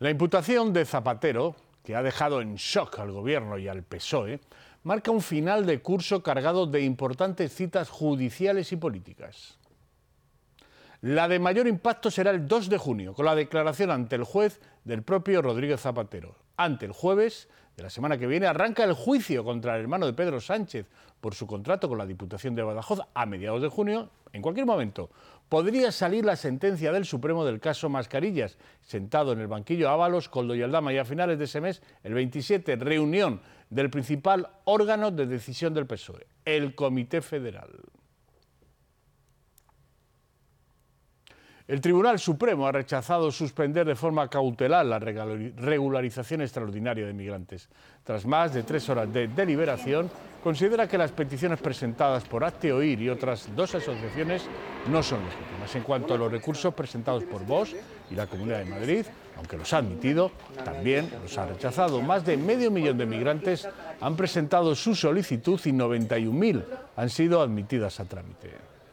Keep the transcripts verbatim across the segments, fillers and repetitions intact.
La imputación de Zapatero, que ha dejado en shock al Gobierno y al P S O E, marca un final de curso cargado de importantes citas judiciales y políticas. La de mayor impacto será el dos de junio, con la declaración ante el juez del propio Rodríguez Zapatero. Ante el jueves de la semana que viene arranca el juicio contra el hermano de Pedro Sánchez por su contrato con la Diputación de Badajoz a mediados de junio. En cualquier momento podría salir la sentencia del Supremo del caso Mascarillas, sentado en el banquillo Ábalos, Koldo y Aldama, y a finales de ese mes, el veintisiete, reunión del principal órgano de decisión del P S O E, el Comité Federal. El Tribunal Supremo ha rechazado suspender de forma cautelar la regularización extraordinaria de migrantes. Tras más de tres horas de deliberación, considera que las peticiones presentadas por Hazte Oír y otras dos asociaciones no son legítimas. En cuanto a los recursos presentados por Vox y la Comunidad de Madrid, aunque los ha admitido, también los ha rechazado. Más de medio millón de migrantes han presentado su solicitud y noventa y un mil han sido admitidas a trámite.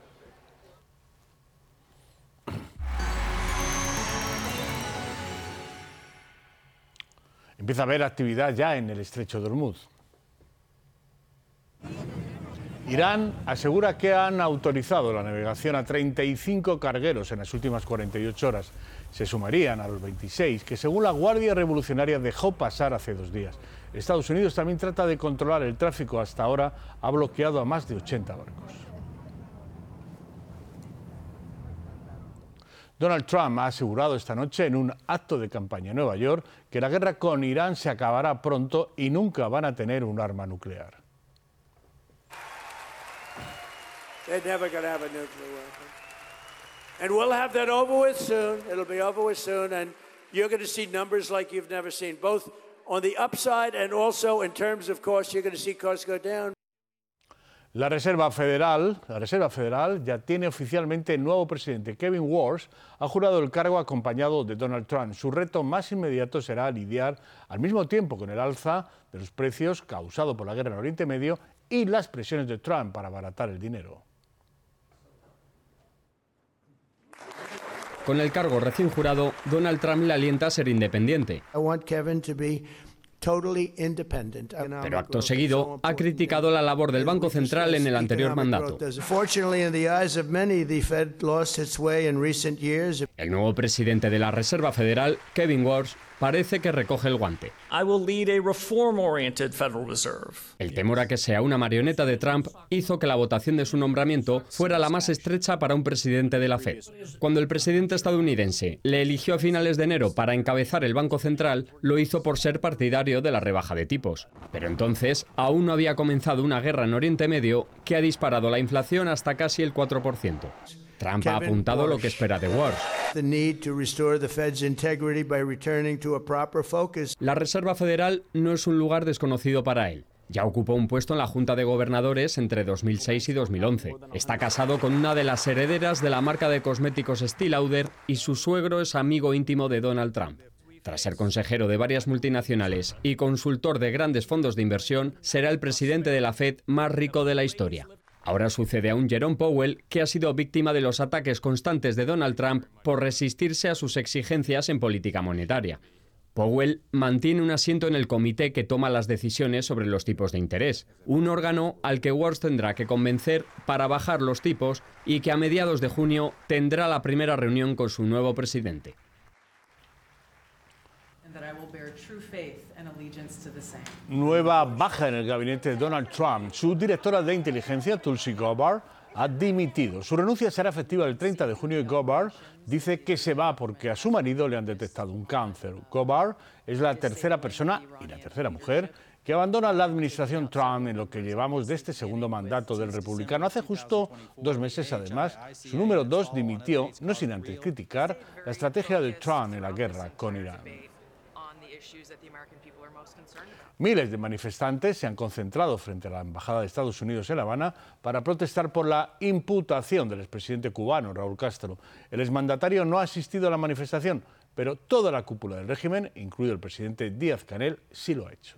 Empieza a haber actividad ya en el estrecho de Hormuz. Irán asegura que han autorizado la navegación a treinta y cinco cargueros en las últimas cuarenta y ocho horas. Se sumarían a los veintiséis que, según la Guardia Revolucionaria, dejó pasar hace dos días. Estados Unidos también trata de controlar el tráfico. Hasta ahora ha bloqueado a más de ochenta barcos. Donald Trump ha asegurado esta noche en un acto de campaña en Nueva York que la guerra con Irán se acabará pronto y nunca van a tener un arma nuclear. They're never going to have a nuclear weapon. And we'll have that over with soon. It'll be over with soon, and you're going to see numbers like you've never seen, both on the upside and also in terms of costs. You're going to see costs go down. La Reserva Federal, la Reserva Federal ya tiene oficialmente nuevo presidente. Kevin Warsh ha jurado el cargo acompañado de Donald Trump. Su reto más inmediato será lidiar al mismo tiempo con el alza de los precios causado por la guerra en Oriente Medio y las presiones de Trump para abaratar el dinero. Con el cargo recién jurado, Donald Trump le alienta a ser independiente. I want Kevin to be totally independent. Pero acto seguido ha criticado la labor del Banco Central en el anterior mandato. El nuevo presidente de la Reserva Federal, Kevin Warsh, parece que recoge el guante. I will lead a reform-oriented Federal Reserve. El temor a que sea una marioneta de Trump hizo que la votación de su nombramiento fuera la más estrecha para un presidente de la Fed. Cuando el presidente estadounidense le eligió a finales de enero para encabezar el Banco Central, lo hizo por ser partidario de la rebaja de tipos. Pero entonces aún no había comenzado una guerra en Oriente Medio que ha disparado la inflación hasta casi el cuatro por ciento. Trump ha apuntado lo que espera de Warsh. La Reserva Federal no es un lugar desconocido para él. Ya ocupó un puesto en la Junta de Gobernadores entre dos mil seis y dos mil once. Está casado con una de las herederas de la marca de cosméticos Estée Lauder y su suegro es amigo íntimo de Donald Trump. Tras ser consejero de varias multinacionales y consultor de grandes fondos de inversión, será el presidente de la Fed más rico de la historia. Ahora sucede a un Jerome Powell que ha sido víctima de los ataques constantes de Donald Trump por resistirse a sus exigencias en política monetaria. Powell mantiene un asiento en el comité que toma las decisiones sobre los tipos de interés, un órgano al que Warsh tendrá que convencer para bajar los tipos y que a mediados de junio tendrá la primera reunión con su nuevo presidente. Nueva baja en el gabinete de Donald Trump. Su directora de inteligencia, Tulsi Gabbard, ha dimitido. Su renuncia será efectiva el treinta de junio y Gabbard dice que se va porque a su marido le han detectado un cáncer. Gabbard es la tercera persona y la tercera mujer que abandona la administración Trump en lo que llevamos de este segundo mandato del republicano. Hace justo dos meses, además, su número dos dimitió, no sin antes criticar la estrategia de Trump en la guerra con Irán. Miles de manifestantes se han concentrado frente a la Embajada de Estados Unidos en La Habana para protestar por la imputación del expresidente cubano, Raúl Castro. El exmandatario no ha asistido a la manifestación, pero toda la cúpula del régimen, incluido el presidente Díaz-Canel, sí lo ha hecho.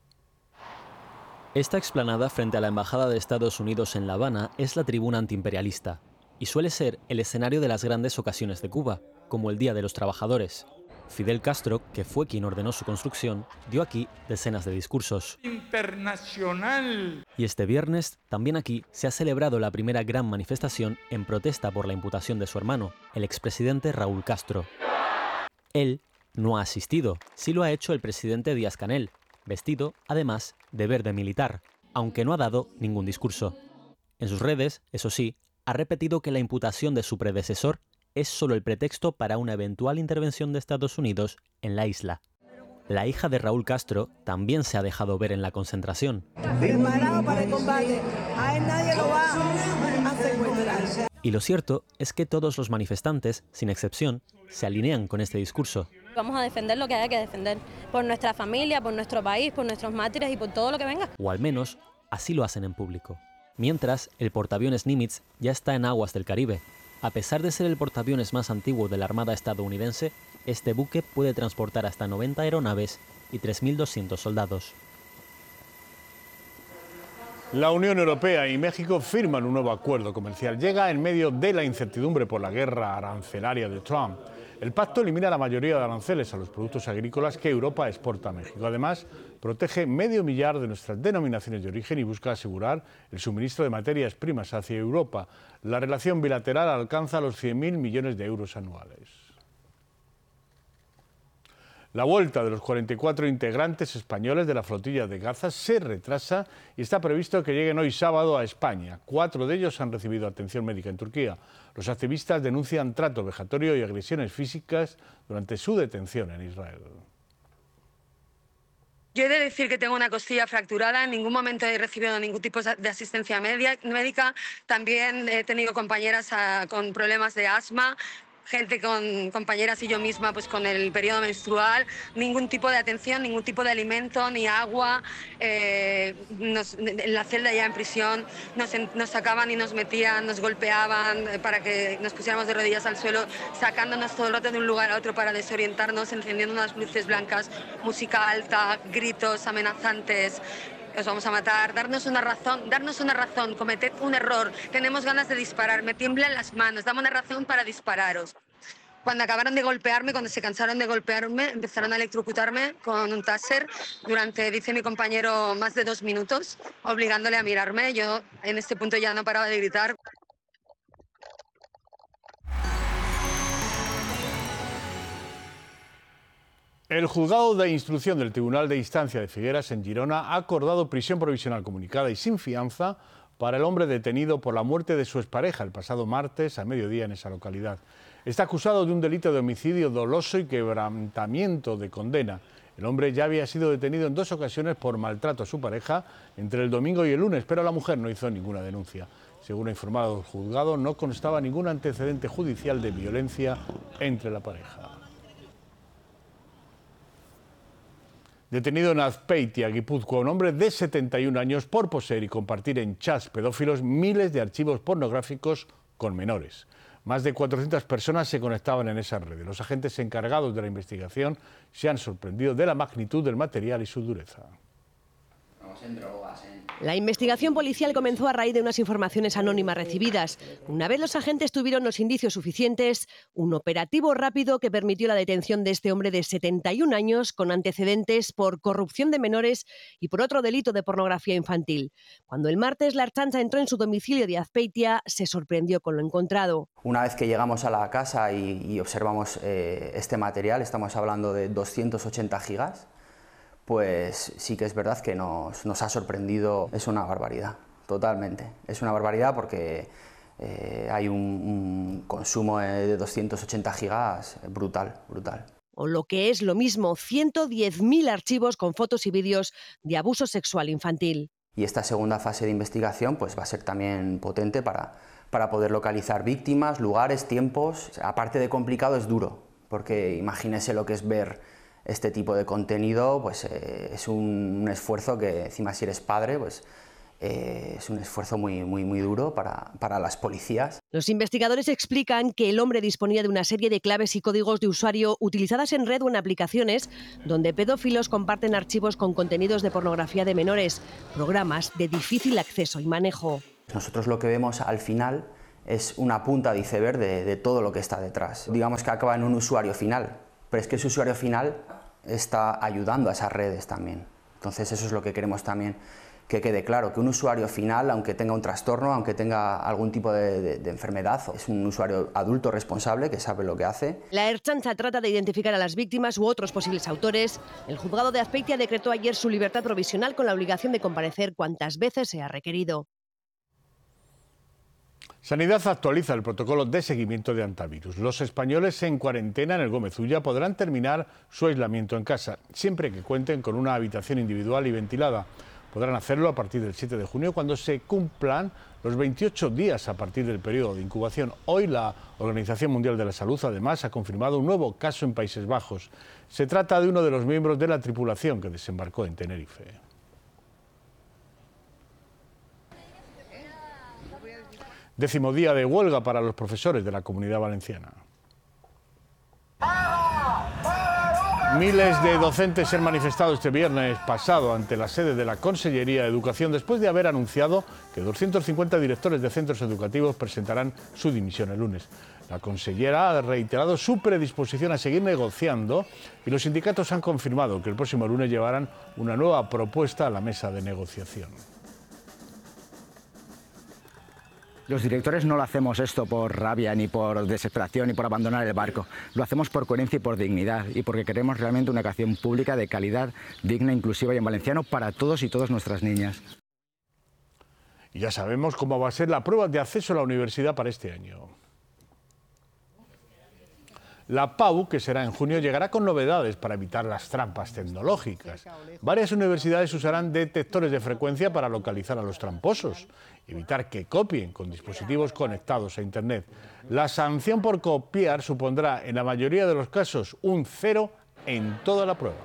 Esta explanada frente a la Embajada de Estados Unidos en La Habana es la tribuna antiimperialista y suele ser el escenario de las grandes ocasiones de Cuba, como el Día de los Trabajadores. Fidel Castro, que fue quien ordenó su construcción, dio aquí decenas de discursos. Internacional. Y este viernes, también aquí, se ha celebrado la primera gran manifestación en protesta por la imputación de su hermano, el expresidente Raúl Castro. Él no ha asistido, sí lo ha hecho el presidente Díaz-Canel, vestido, además, de verde militar, aunque no ha dado ningún discurso. En sus redes, eso sí, ha repetido que la imputación de su predecesor es solo el pretexto para una eventual intervención de Estados Unidos en la isla. La hija de Raúl Castro también se ha dejado ver en la concentración. Preparado para el combate, a él nadie lo va a secuestrar. Y lo cierto es que todos los manifestantes, sin excepción, se alinean con este discurso. Vamos a defender lo que haya que defender, por nuestra familia, por nuestro país, por nuestros mártires y por todo lo que venga. O al menos, así lo hacen en público. Mientras, el portaaviones Nimitz ya está en aguas del Caribe. A pesar de ser el portaaviones más antiguo de la Armada estadounidense, este buque puede transportar hasta noventa aeronaves y tres mil doscientos soldados. La Unión Europea y México firman un nuevo acuerdo comercial. Llega en medio de la incertidumbre por la guerra arancelaria de Trump. El pacto elimina la mayoría de aranceles a los productos agrícolas que Europa exporta a México. Además, protege medio millar de nuestras denominaciones de origen y busca asegurar el suministro de materias primas hacia Europa. La relación bilateral alcanza los cien mil millones de euros anuales. La vuelta de los cuarenta y cuatro integrantes españoles de la flotilla de Gaza se retrasa y está previsto que lleguen hoy sábado a España. Cuatro de ellos han recibido atención médica en Turquía. Los activistas denuncian trato vejatorio y agresiones físicas durante su detención en Israel. Yo he de decir que tengo una costilla fracturada, en ningún momento he recibido ningún tipo de asistencia médica. También he tenido compañeras a, con problemas de asma, gente con compañeras y yo misma pues con el periodo menstrual, ningún tipo de atención, ningún tipo de alimento, ni agua. Eh, nos, en la celda ya en prisión nos, nos sacaban y nos metían, nos golpeaban para que nos pusiéramos de rodillas al suelo, sacándonos todo el rato de un lugar a otro para desorientarnos, encendiendo unas luces blancas, música alta, gritos amenazantes. Os vamos a matar, darnos una razón, darnos una razón, cometed un error, tenemos ganas de disparar, me tiemblan las manos, dame una razón para dispararos. Cuando acabaron de golpearme, cuando se cansaron de golpearme, empezaron a electrocutarme con un taser durante, dice mi compañero, más de dos minutos, obligándole a mirarme. Yo en este punto ya no paraba de gritar. El juzgado de instrucción del Tribunal de Instancia de Figueras en Girona ha acordado prisión provisional comunicada y sin fianza para el hombre detenido por la muerte de su expareja el pasado martes a mediodía en esa localidad. Está acusado de un delito de homicidio doloso y quebrantamiento de condena. El hombre ya había sido detenido en dos ocasiones por maltrato a su pareja entre el domingo y el lunes, pero la mujer no hizo ninguna denuncia. Según ha informado el juzgado, no constaba ningún antecedente judicial de violencia entre la pareja. Detenido en Azpeitia, Guipúzcoa, un hombre de setenta y un años por poseer y compartir en chats pedófilos miles de archivos pornográficos con menores. Más de cuatrocientas personas se conectaban en esas redes. Los agentes encargados de la investigación se han sorprendido de la magnitud del material y su dureza. La investigación policial comenzó a raíz de unas informaciones anónimas recibidas. Una vez los agentes tuvieron los indicios suficientes, un operativo rápido que permitió la detención de este hombre de setenta y un años con antecedentes por corrupción de menores y por otro delito de pornografía infantil. Cuando el martes la Ertzaintza entró en su domicilio de Azpeitia, se sorprendió con lo encontrado. Una vez que llegamos a la casa y, y observamos eh, este material, estamos hablando de doscientos ochenta gigas, pues sí que es verdad que nos, nos ha sorprendido. Es una barbaridad, totalmente. Es una barbaridad porque eh, hay un, un consumo de doscientos ochenta gigas brutal, brutal. O lo que es lo mismo, ciento diez mil archivos con fotos y vídeos de abuso sexual infantil. Y esta segunda fase de investigación pues, va a ser también potente para, para poder localizar víctimas, lugares, tiempos. Aparte de complicado, es duro, porque imagínese lo que es ver este tipo de contenido, pues eh, es un, un esfuerzo que, encima si eres padre, pues eh, es un esfuerzo muy, muy, muy duro para, para las policías. Los investigadores explican que el hombre disponía de una serie de claves y códigos de usuario utilizadas en red o en aplicaciones donde pedófilos comparten archivos con contenidos de pornografía de menores, programas de difícil acceso y manejo. Nosotros lo que vemos al final es una punta de iceberg de, de todo lo que está detrás. Digamos que acaba en un usuario final, pero es que ese usuario final está ayudando a esas redes también. Entonces eso es lo que queremos también que quede claro, que un usuario final, aunque tenga un trastorno, aunque tenga algún tipo de, de, de enfermedad, es un usuario adulto responsable que sabe lo que hace. La Ertzaintza trata de identificar a las víctimas u otros posibles autores. El juzgado de Azpeitia decretó ayer su libertad provisional con la obligación de comparecer cuantas veces sea requerido. Sanidad actualiza el protocolo de seguimiento de antivirus. Los españoles en cuarentena en el Gómez Ulla podrán terminar su aislamiento en casa, siempre que cuenten con una habitación individual y ventilada. Podrán hacerlo a partir del siete de junio, cuando se cumplan los veintiocho días a partir del periodo de incubación. Hoy la Organización Mundial de la Salud, además, ha confirmado un nuevo caso en Países Bajos. Se trata de uno de los miembros de la tripulación que desembarcó en Tenerife. Décimo día de huelga para los profesores de la Comunidad Valenciana. Miles de docentes se han manifestado este viernes pasado ante la sede de la Consellería de Educación después de haber anunciado que doscientos cincuenta directores de centros educativos presentarán su dimisión el lunes. La consellera ha reiterado su predisposición a seguir negociando y los sindicatos han confirmado que el próximo lunes llevarán una nueva propuesta a la mesa de negociación. Los directores no lo hacemos esto por rabia, ni por desesperación, ni por abandonar el barco. Lo hacemos por coherencia y por dignidad, y porque queremos realmente una educación pública de calidad, digna, inclusiva y en valenciano para todos y todas nuestras niñas. Y ya sabemos cómo va a ser la prueba de acceso a la universidad para este año. La PAU, que será en junio, llegará con novedades para evitar las trampas tecnológicas. Varias universidades usarán detectores de frecuencia para localizar a los tramposos, evitar que copien con dispositivos conectados a Internet. La sanción por copiar supondrá, en la mayoría de los casos, un cero en toda la prueba.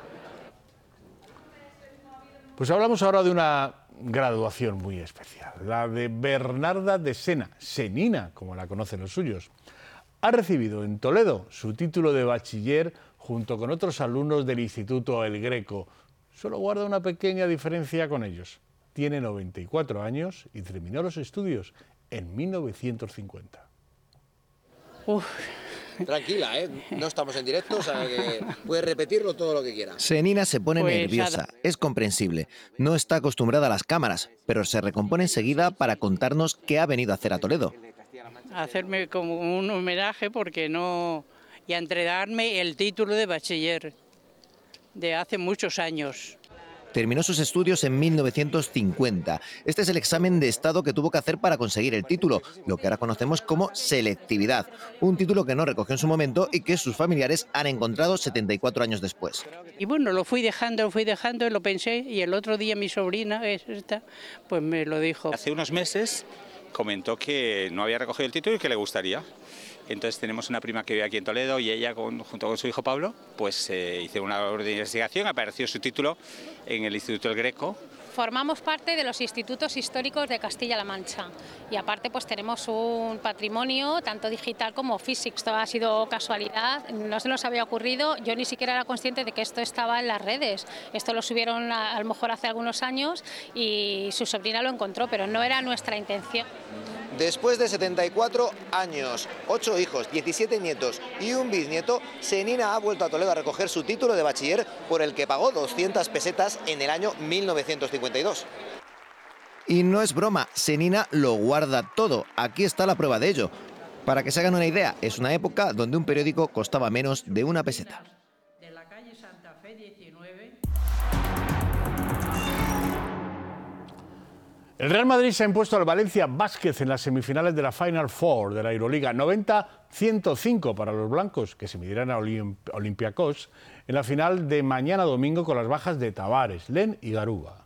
Pues hablamos ahora de una graduación muy especial, la de Bernarda de Sena, Senina, como la conocen los suyos. Ha recibido en Toledo su título de bachiller junto con otros alumnos del Instituto El Greco. Solo guarda una pequeña diferencia con ellos. Tiene noventa y cuatro años y terminó los estudios en mil novecientos cincuenta. Uf. Tranquila, ¿eh? No estamos en directo, o sea que puedes repetirlo todo lo que quieras. Senina se pone Pues nerviosa, nada. es comprensible. No está acostumbrada a las cámaras, pero se recompone enseguida para contarnos qué ha venido a hacer a Toledo. Hacerme como un homenaje porque no y a entregarme el título de bachiller de hace muchos años. Terminó sus estudios en mil novecientos cincuenta. Este es el examen de estado que tuvo que hacer para conseguir el título, lo que ahora conocemos como selectividad, un título que no recogió en su momento y que sus familiares han encontrado setenta y cuatro años después. Y bueno, lo fui dejando, lo fui dejando, lo pensé y el otro día mi sobrina, es esta, pues me lo dijo. Hace unos meses comentó que no había recogido el título y que le gustaría. Entonces tenemos una prima que vive aquí en Toledo y ella, con, junto con su hijo Pablo, pues eh, hizo una labor de investigación, apareció su título en el Instituto El Greco. Formamos parte de los institutos históricos de Castilla-La Mancha y aparte pues tenemos un patrimonio tanto digital como físico. Esto ha sido casualidad, no se nos había ocurrido, yo ni siquiera era consciente de que esto estaba en las redes. Esto lo subieron a, a lo mejor hace algunos años y su sobrina lo encontró, pero no era nuestra intención. Después de setenta y cuatro años, ocho hijos, diecisiete nietos y un bisnieto, Senina ha vuelto a Toledo a recoger su título de bachiller por el que pagó doscientas pesetas en el año mil novecientos cincuenta y dos. Y no es broma, Senina lo guarda todo. Aquí está la prueba de ello. Para que se hagan una idea, es una época donde un periódico costaba menos de una peseta. De la calle Santa Fe diecinueve. El Real Madrid se ha impuesto al Valencia Vázquez en las semifinales de la Final Four de la Euroliga. noventa a ciento cinco para los blancos, que se medirán a Olimp- Olympiacos en la final de mañana domingo con las bajas de Tavares, Len y Garuba.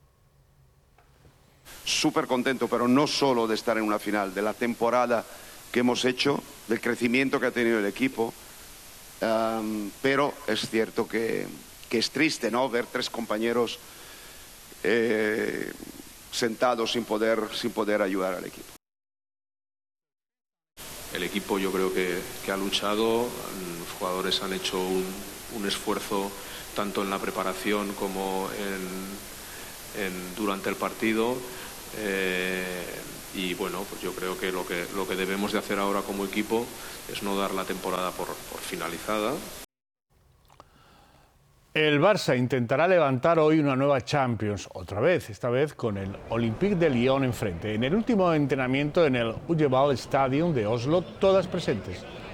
Súper contento, pero no solo de estar en una final, de la temporada que hemos hecho, del crecimiento que ha tenido el equipo, um, pero es cierto que, que es triste, ¿no?, ver tres compañeros eh, sentados sin poder, sin poder ayudar al equipo. El equipo yo creo que, que ha luchado, los jugadores han hecho un, un esfuerzo tanto en la preparación como en, en, durante el partido. Eh, y bueno, pues yo creo que lo que, lo que debemos de hacer ahora como equipo es no dar la temporada por, por finalizada. El Barça intentará levantar hoy una nueva Champions, otra vez, esta vez con el Olympique de Lyon enfrente. En el último entrenamiento en el Utebal Stadium de Oslo, todas presentes.